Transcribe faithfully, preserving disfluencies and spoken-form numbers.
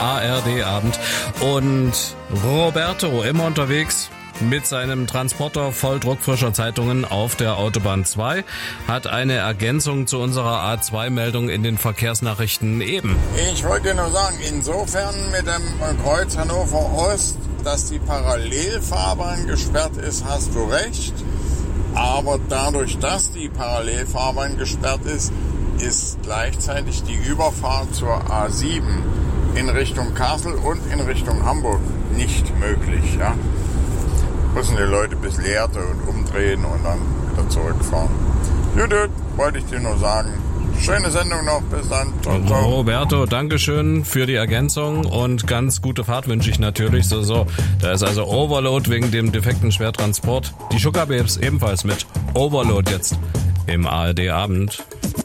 A R D-Abend. Und Roberto immer unterwegs mit seinem Transporter voll druckfrischer Zeitungen auf der Autobahn zwei hat eine Ergänzung zu unserer A zwei Meldung in den Verkehrsnachrichten eben. Ich wollte nur sagen, insofern mit dem Kreuz Hannover Ost, dass die Parallelfahrbahn gesperrt ist, hast du recht. Aber dadurch, dass die Parallelfahrbahn gesperrt ist, ist gleichzeitig die Überfahrt zur A sieben in Richtung Kassel und in Richtung Hamburg nicht möglich. Ja? Müssen die Leute bis Lehrte und umdrehen und dann wieder zurückfahren. Gut, wollte ich dir nur sagen. Schöne Sendung noch, bis dann. Ciao, ciao. Roberto, Dankeschön für die Ergänzung und ganz gute Fahrt wünsche ich natürlich. So, so. Da ist also Overload wegen dem defekten Schwertransport. Die Schuckerbabes ebenfalls mit Overload jetzt im A R D-Abend.